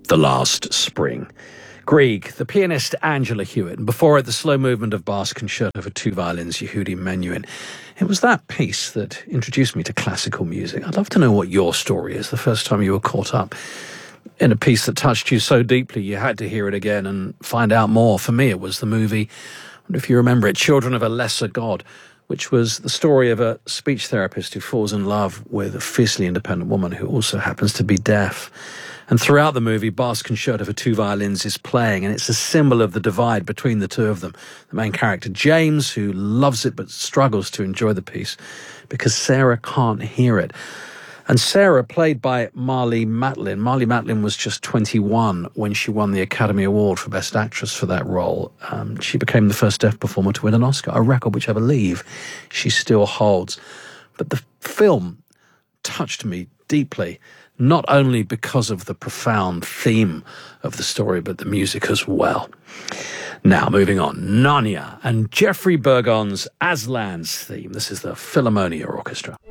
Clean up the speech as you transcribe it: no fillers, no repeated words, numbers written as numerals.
The Last Spring. Grieg, the pianist Angela Hewitt, and before it, the slow movement of Bach's Concerto for Two Violins, Yehudi Menuhin. It was that piece that introduced me to classical music. I'd love to know what your story is, the first time you were caught up in a piece that touched you so deeply you had to hear it again and find out more. For me, it was the movie, I wonder if you remember it, Children of a Lesser God, which was the story of a speech therapist who falls in love with a fiercely independent woman who also happens to be deaf. And throughout the movie, Bach's Concerto for Two Violins is playing, and it's a symbol of the divide between the two of them. The main character, James, who loves it but struggles to enjoy the piece because Sarah can't hear it. And Sarah, played by Marlee Matlin. Marlee Matlin was just 21 when she won the Academy Award for Best Actress for that role. She became the first deaf performer to win an Oscar, a record which I believe she still holds. But the film touched me deeply, not only because of the profound theme of the story, but the music as well. Now, moving on, Narnia and Geoffrey Burgon's Aslan's theme. This is the Philharmonia Orchestra.